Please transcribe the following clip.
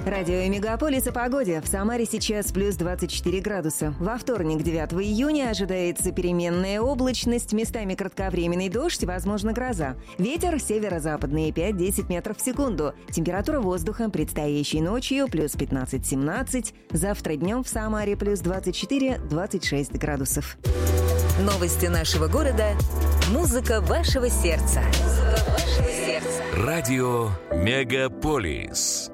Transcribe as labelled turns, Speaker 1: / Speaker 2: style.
Speaker 1: Радио Мегаполис о погоде. В Самаре сейчас плюс 24 градуса. Во вторник, 9 июня, ожидается переменная облачность, местами кратковременный дождь, возможно, гроза. Ветер северо-западный 5-10 метров в секунду. Температура воздуха предстоящей ночью плюс 15-17. Завтра днем в Самаре плюс 24-26 градусов.
Speaker 2: Новости нашего города. Музыка вашего сердца.
Speaker 3: Радио Мегаполис.